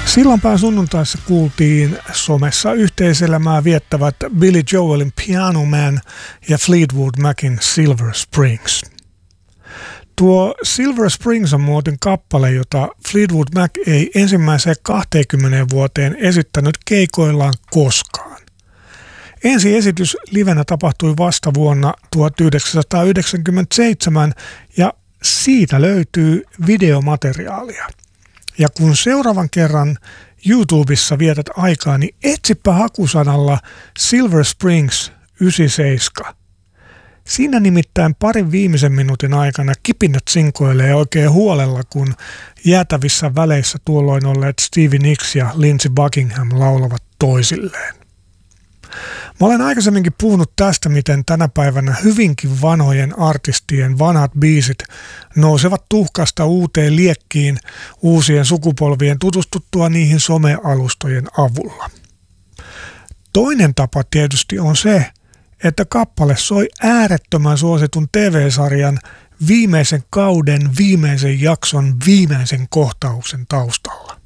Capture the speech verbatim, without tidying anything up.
Sillanpään sunnuntaissa kuultiin somessa yhteiselämää viettävät Billy Joelin Piano Man ja Fleetwood Macin Silver Springs. Tuo Silver Springs on muuten kappale, jota Fleetwood Mac ei ensimmäiseen kahteenkymmeneen vuoteen esittänyt keikoillaan koskaan. Ensi esitys livenä tapahtui vasta vuonna tuhatyhdeksänsataayhdeksänkymmentäseitsemän ja siitä löytyy videomateriaalia. Ja kun seuraavan kerran YouTubessa vietät aikaa, niin etsipä hakusanalla Silver Springs yhdeksänkymmentäseitsemän. Siinä nimittäin parin viimeisen minuutin aikana kipinnät sinkoilee oikein huolella, kun jäätävissä väleissä tuolloin olleet Stevie Nicks ja Lindsey Buckingham laulavat toisilleen. Mä olen aikaisemminkin puhunut tästä, miten tänä päivänä hyvinkin vanhojen artistien vanhat biisit nousevat tuhkasta uuteen liekkiin uusien sukupolvien tutustuttua niihin somealustojen avulla. Toinen tapa tietysti on se, että kappale soi äärettömän suositun T V-sarjan viimeisen kauden, viimeisen jakson, viimeisen kohtauksen taustalla.